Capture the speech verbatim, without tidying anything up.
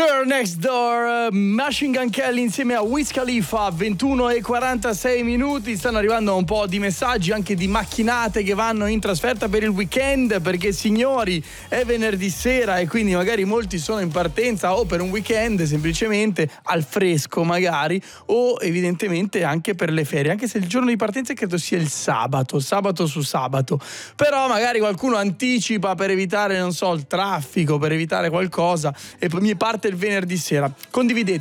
Girl Next Door, Machine Gun Kelly insieme a Wiz Khalifa, ventuno e quarantasei minuti. Stanno arrivando un po' di messaggi anche di macchinate che vanno in trasferta per il weekend, perché signori è venerdì sera e quindi magari molti sono in partenza o per un weekend semplicemente al fresco magari, o evidentemente anche per le ferie, anche se il giorno di partenza credo sia il sabato, sabato su sabato, però magari qualcuno anticipa per evitare, non so, il traffico, per evitare qualcosa e poi mi parte il venerdì sera. Condividete